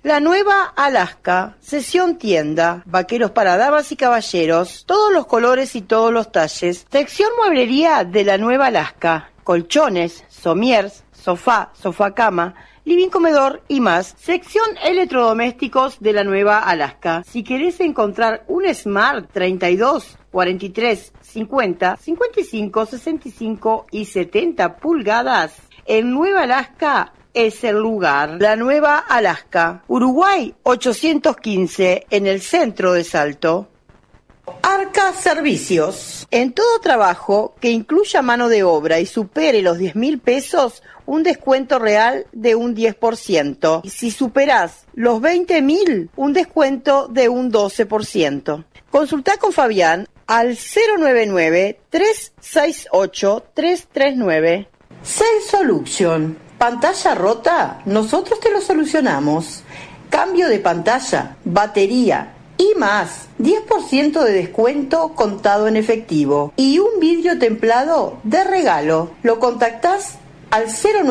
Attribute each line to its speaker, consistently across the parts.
Speaker 1: La Nueva Alaska, sesión tienda, vaqueros para damas y caballeros, todos los colores y todos los talles. Sección mueblería de La Nueva Alaska, colchones, somiers, sofá, sofá cama, living comedor y más. Sección electrodomésticos de La Nueva Alaska. Si querés encontrar un Smart 32, 43, 50, 55, 65 y 70 pulgadas, en Nueva Alaska es el lugar. La Nueva Alaska, Uruguay 815, en el centro de Salto. Arca Servicios. En todo trabajo que incluya mano de obra y supere los 10.000 pesos, un descuento real de un 10%. Y si superás los 20.000, un descuento de un 12%. Consultá con Fabián al 099-368-339. Cell Solution. ¿Pantalla rota? Nosotros te lo solucionamos. Cambio de pantalla, batería y más. 10% de descuento contado en efectivo. Y un vidrio templado de regalo. Lo contactás al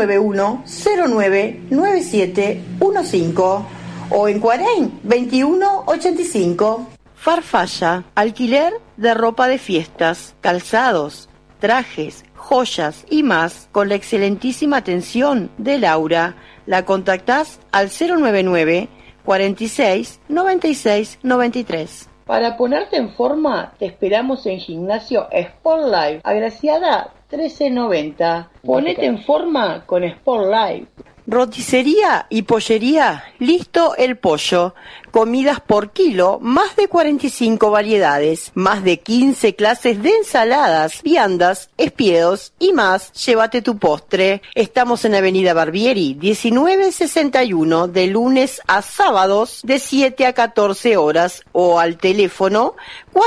Speaker 1: 091-099715 o en Cuarein 2185. Farfalla, alquiler de ropa de fiestas, calzados, trajes, joyas y más, con la excelentísima atención de Laura. La contactás al 099 46 96 93. Para ponerte en forma, te esperamos en Gimnasio Sport Life, Agraciada 1390. Ponete en forma con Sport Life. Roticería y pollería, Listo el Pollo. Comidas por kilo, más de 45 variedades, más de 15 clases de ensaladas, viandas, espiedos y más. Llévate tu postre. Estamos en Avenida Barbieri, 1961, de lunes a sábados, de 7 a 14 horas, o al teléfono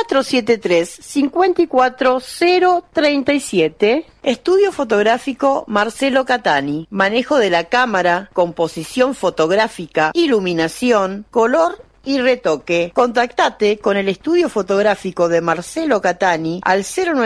Speaker 1: 473-54037. Estudio fotográfico Marcelo Catani. Manejo de la cámara, composición fotográfica, iluminación, color y retoque. Contactate con el estudio fotográfico de Marcelo Catani al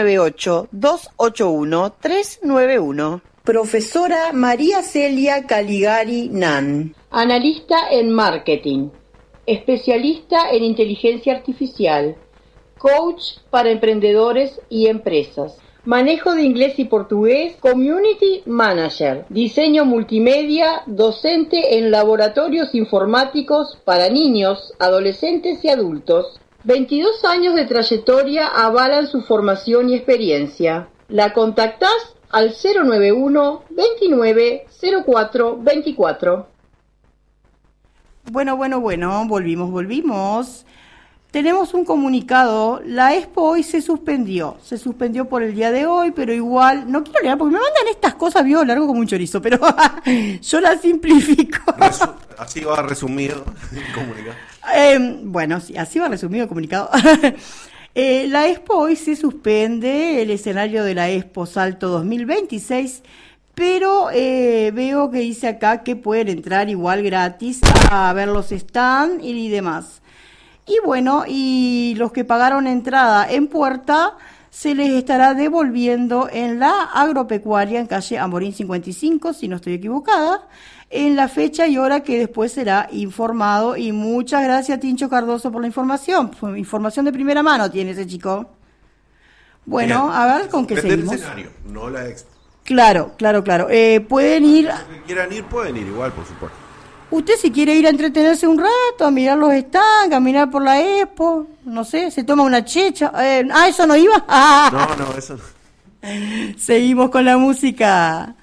Speaker 1: 098-281-391. Profesora María Celia Caligari Nan. Analista en marketing. Especialista en inteligencia artificial. Coach para emprendedores y empresas. Manejo de inglés y portugués, Community Manager, diseño multimedia, docente en laboratorios informáticos para niños, adolescentes y adultos. 22 años de trayectoria avalan su formación y experiencia. La contactás al 091 29 04 24. Bueno, volvimos. Tenemos un comunicado, la expo hoy se suspendió por el día de hoy, pero igual, no quiero leer porque me mandan estas cosas, vio, largo como un chorizo, pero yo las simplifico.
Speaker 2: Así va resumido el comunicado.
Speaker 1: Bueno, sí, así va resumido el comunicado. La expo hoy se suspende, el escenario de la expo Salto 2026, pero veo que dice acá que pueden entrar igual gratis a ver los stands y demás. Y bueno, y los que pagaron entrada en puerta se les estará devolviendo en la agropecuaria en calle Amorín 55, si no estoy equivocada, en la fecha y hora que después será informado. Y muchas gracias, Tincho Cardoso, por la información. Información de primera mano tiene ese chico. Bueno, a ver con qué seguimos.
Speaker 2: El escenario, no la expo.
Speaker 1: Claro. Pueden ir.
Speaker 2: Los que quieran ir, pueden ir igual, por supuesto.
Speaker 1: Usted si quiere ir a entretenerse un rato, a mirar los stands, caminar por la expo, no sé, se toma una checha. ¿Eso no iba?
Speaker 2: No, eso no.
Speaker 1: Seguimos con la música.